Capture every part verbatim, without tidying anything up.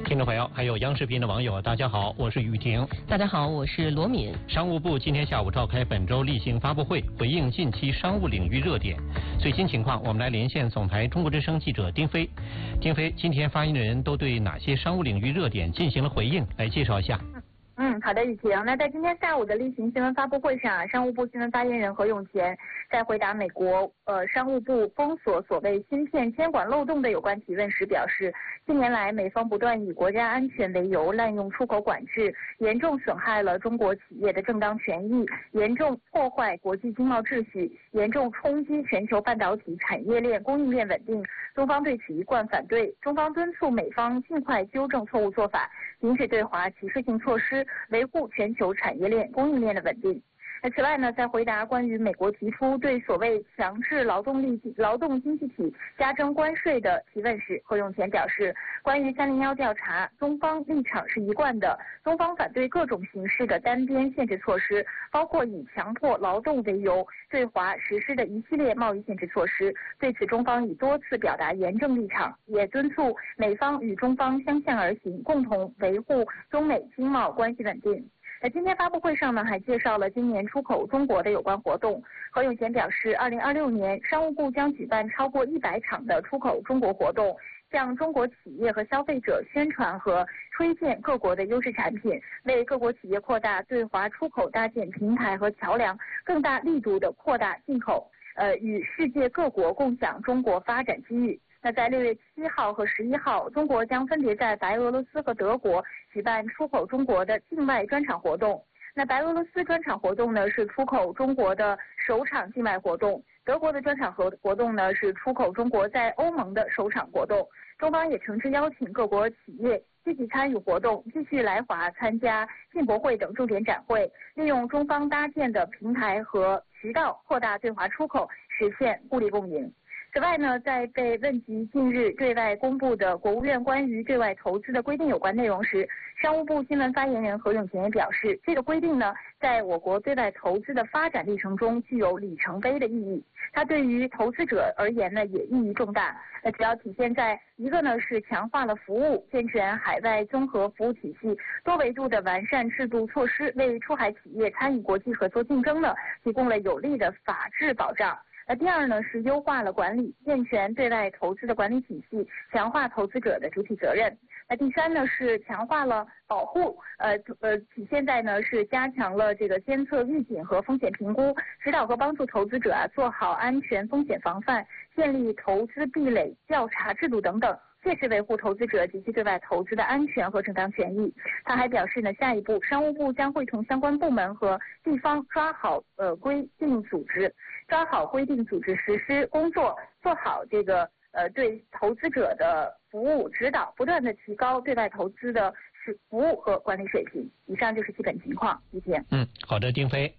听众朋友，还有央视频的网友，大家好，我是雨婷。 大家好，我是罗敏。 商务部今天下午召开本周例行发布会，回应近期商务领域热点。最新情况，我们来连线总台中国之声记者丁飞。丁飞，今天发言人都对哪些商务领域热点进行了回应？来介绍一下。 嗯，好的，雨婷。那在今天下午的例行新闻发布会上啊，商务部新闻发言人何永贤在回答美国呃商务部封锁所谓芯片监管漏洞的有关提问时表示，近年来美方不断以国家安全为由滥用出口管制，严重损害了中国企业的正当权益，严重破坏国际经贸秩序，严重冲击全球半导体产业链供应链稳定。中方对此一贯反对，中方敦促美方尽快纠正错误做法，停止对华歧视性措施，维护全球产业链供应链的稳定。那此外呢，在回答关于美国提出对所谓强制劳动力劳动经济体加征关税的提问时，何永贤表示，关于三零一调查，中方立场是一贯的，中方反对各种形式的单边限制措施，包括以强迫劳动为由对华实施的一系列贸易限制措施。对此，中方已多次表达严正立场，也敦促美方与中方相向而行，共同维护中美经贸关系稳定。在今天发布会上呢，还介绍了今年出口中国的有关活动。何永贤表示，二零二六年商务部将举办超过一百场的出口中国活动，向中国企业和消费者宣传和推荐各国的优质产品，为各国企业扩大对华出口搭建平台和桥梁，更大力度的扩大进口，呃，与世界各国共享中国发展机遇。那在六月七号和十一号，中国将分别在白俄罗斯和德国举办出口中国的境外专场活动。那白俄罗斯专场活动呢，是出口中国的首场境外活动；德国的专场活活动呢，是出口中国在欧盟的首场活动。中方也诚挚邀请各国企业积极参与活动，继续来华参加进博会等重点展会，利用中方搭建的平台和渠道扩大对华出口，实现互利共赢。此外呢，在被问及近日对外公布的国务院关于对外投资的规定有关内容时，商务部新闻发言人何永贤也表示，这个规定呢，在我国对外投资的发展历程中具有里程碑的意义。它对于投资者而言呢，也意义重大。那主要体现在一个呢是强化了服务，健全海外综合服务体系，多维度的完善制度措施，为出海企业参与国际合作竞争呢提供了有力的法治保障。那第二呢是优化了管理，健全对外投资的管理体系，强化投资者的主体责任。那第三呢是强化了保护，呃呃，体现在呢是加强了这个监测预警和风险评估，指导和帮助投资者啊做好安全风险防范，建立投资壁垒调查制度等等，切实维护投资者及其对外投资的安全和正当权益。他还表示呢，下一步商务部将会同相关部门和地方抓好呃规定组织，抓好规定组织实施工作，做好这个呃对投资者的服务指导，不断的提高对外投资的服务和管理水平。以上就是基本情况，谢谢。 嗯，好的，丁飞。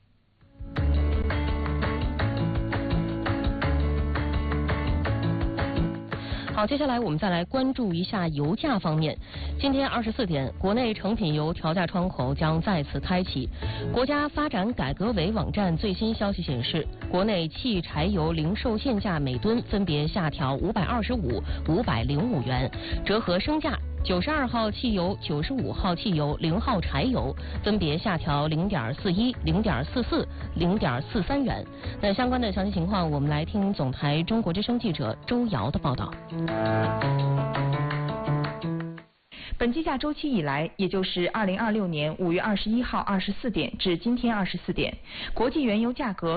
好，接下来我们再来关注一下油价方面。今天二十四点，国内成品油调价窗口将再次开启。国家发展改革委网站最新消息显示，国内汽柴油零售限价每吨分别下调五百二十五、五百零五元，折合升价。九十二号汽油、九十五号汽油、零号柴油分别下调零点四一、零点四四、零点四三元。那相关的详细情况，我们来听总台中国之声记者周瑶的报道。 本计价周期以来，也就是二零二六年五月二十一号二十四点至今天二十四点，国际原油价格